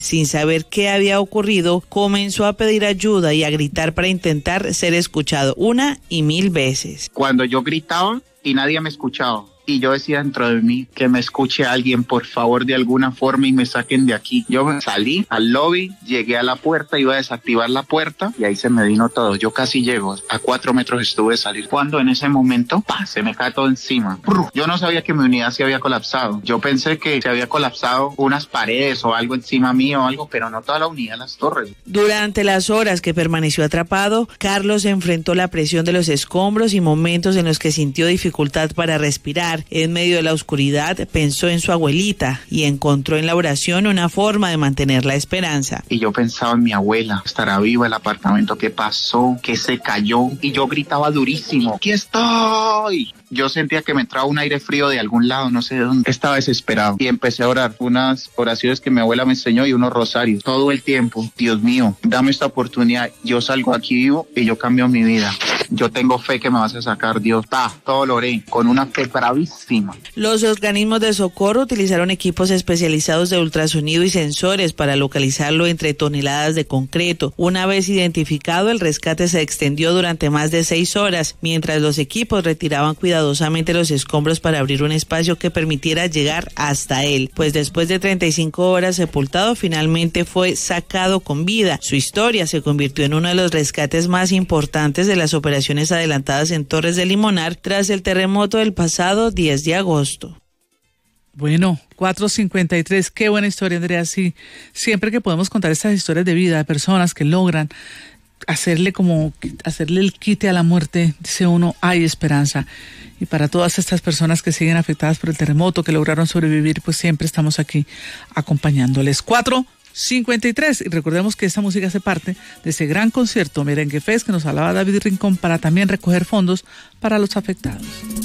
Sin saber qué había ocurrido, comenzó a pedir ayuda y a gritar para intentar ser escuchado 1 y 1000 veces. Cuando yo gritaba y nadie me escuchaba, y yo decía dentro de mí que me escuche alguien, por favor, de alguna forma y me saquen de aquí. Yo salí al lobby, llegué a la puerta, iba a desactivar la puerta y ahí se me vino todo. Yo casi llego, a 4 metros estuve de salir. Cuando en ese momento, se me cae todo encima. Yo no sabía que mi unidad se había colapsado. Yo pensé que se había colapsado unas paredes o algo encima mío o algo, pero no toda la unidad, las torres. Durante las horas que permaneció atrapado, Carlos enfrentó la presión de los escombros y momentos en los que sintió dificultad para respirar. En medio de la oscuridad pensó en su abuelita y encontró en la oración una forma de mantener la esperanza. Y yo pensaba en mi abuela, estará viva, el apartamento que pasó, que se cayó, y yo gritaba durísimo, ¡aquí estoy! Yo sentía que me entraba un aire frío de algún lado, no sé de dónde. Estaba desesperado y empecé a orar unas oraciones que mi abuela me enseñó y unos rosarios. Todo el tiempo, Dios mío, dame esta oportunidad. Yo salgo aquí vivo y yo cambio mi vida. Yo tengo fe que me vas a sacar, Dios. Todo lo oré con una fe bravísima. Los organismos de socorro utilizaron equipos especializados de ultrasonido y sensores para localizarlo entre toneladas de concreto. Una vez identificado, el rescate se extendió durante más de 6 horas, mientras los equipos retiraban cuidadosamente los escombros para abrir un espacio que permitiera llegar hasta él. Pues después de 35 horas sepultado, finalmente fue sacado con vida. Su historia se convirtió en uno de los rescates más importantes de las operaciones adelantadas en Torres de Limonar tras el terremoto del pasado 10 de agosto. Bueno, 4:53, qué buena historia, Andrea. Sí, siempre que podemos contar estas historias de vida de personas que logran hacerle el quite a la muerte, dice uno, hay esperanza. Y para todas estas personas que siguen afectadas por el terremoto, que lograron sobrevivir, pues siempre estamos aquí acompañándoles. 4:53, y recordemos que esta música hace parte de ese gran concierto Merengue Fest que nos hablaba David Rincón para también recoger fondos para los afectados.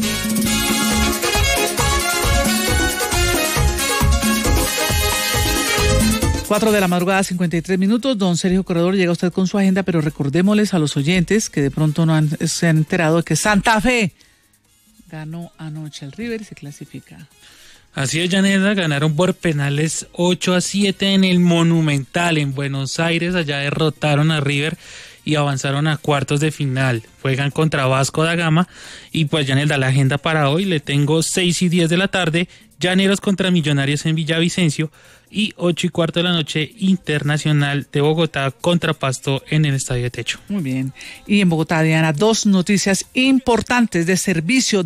4 de la madrugada, 53 minutos. Don Sergio Corredor, llega usted con su agenda, pero recordémosles a los oyentes que de pronto se han enterado de que Santa Fe ganó anoche al River y se clasifica. Así es, Yanela, ganaron por penales 8-7 en el Monumental en Buenos Aires. Allá derrotaron a River y avanzaron a cuartos de final. Juegan contra Vasco da Gama y pues, Yanela, la agenda para hoy le tengo 6:10 de la tarde, Llaneros contra Millonarios en Villavicencio, y 8:15 de la noche, Internacional de Bogotá contra Pasto en el Estadio de Techo. Muy bien. Y en Bogotá, Diana, 2 noticias importantes de servicio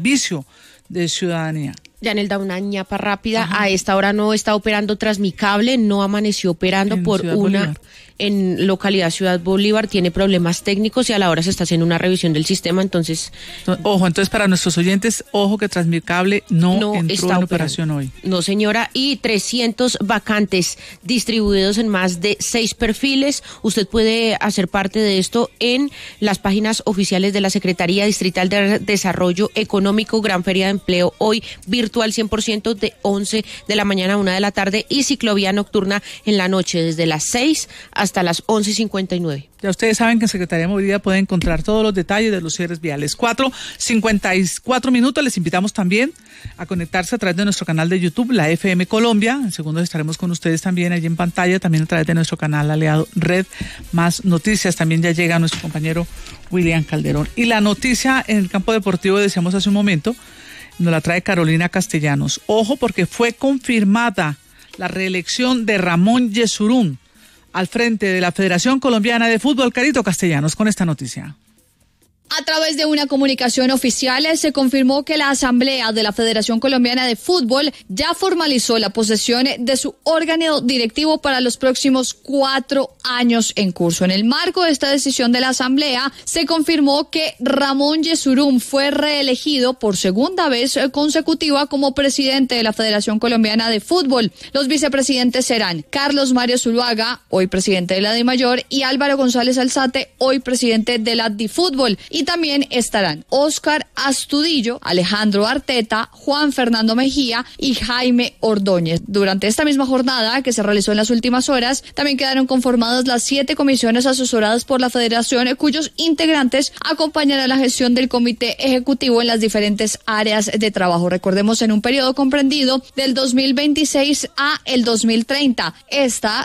de ciudadanía. Yanelda, una ñapa rápida. Ajá. A esta hora no está operando Transmicable, no amaneció operando en por Ciudad Bolívar. En localidad Ciudad Bolívar, tiene problemas técnicos y a la hora se está haciendo una revisión del sistema, entonces... Ojo, entonces para nuestros oyentes, ojo que Transmicable no entró en operación hoy. No, señora, y 300 vacantes distribuidos en más de 6 perfiles. Usted puede hacer parte de esto en las páginas oficiales de la Secretaría Distrital de Desarrollo Económico, Gran Feria de Empleo, hoy virtual 100% de 11 de la mañana a 1 de la tarde y ciclovía nocturna en la noche desde las 6 hasta las 11:59. Ya ustedes saben que en Secretaría de Movilidad pueden encontrar todos los detalles de los cierres viales. 4:54 minutos. Les invitamos también a conectarse a través de nuestro canal de YouTube, la FM Colombia. En segundos estaremos con ustedes también allí en pantalla, también a través de nuestro canal aliado Red Más Noticias. También ya llega nuestro compañero William Calderón. Y la noticia en el campo deportivo, decíamos hace un momento, nos la trae Carolina Castellanos. Ojo, porque fue confirmada la reelección de Ramón Yesurún al frente de la Federación Colombiana de Fútbol. Carito Castellanos con esta noticia. A través de una comunicación oficial se confirmó que la Asamblea de la Federación Colombiana de Fútbol ya formalizó la posesión de su órgano directivo para los próximos 4 años en curso. En el marco de esta decisión de la Asamblea, se confirmó que Ramón Yesurún fue reelegido por segunda vez consecutiva como presidente de la Federación Colombiana de Fútbol. Los vicepresidentes serán Carlos Mario Zuluaga, hoy presidente de la DIMAYOR, y Álvaro González Alzate, hoy presidente de la DIFútbol. y también estarán Óscar Astudillo, Alejandro Arteta, Juan Fernando Mejía y Jaime Ordóñez. Durante esta misma jornada que se realizó en las últimas horas, también quedaron conformadas las 7 comisiones asesoradas por la Federación, cuyos integrantes acompañarán la gestión del comité ejecutivo en las diferentes áreas de trabajo. Recordemos, en un periodo comprendido del 2026 a el 2030. Esta